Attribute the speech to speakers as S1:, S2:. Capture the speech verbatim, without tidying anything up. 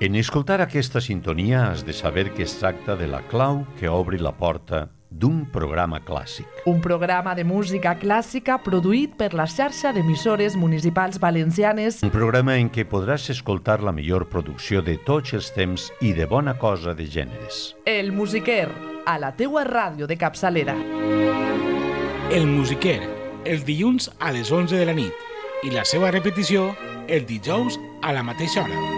S1: En escoltar aquesta sintonia has de saber que es tracta de la clau que obri la porta d'un programa clàssic.
S2: Un programa de música clàssica produït per la xarxa d'emissores municipals valencianes.
S1: Un programa en què podràs escoltar la millor producció de tots els temps i de bona cosa de gèneres.
S2: El Musiquer, a la teua ràdio de capçalera.
S3: El Musiquer, els dilluns a les onze de la nit i la seva repetició el dijous a la mateixa hora.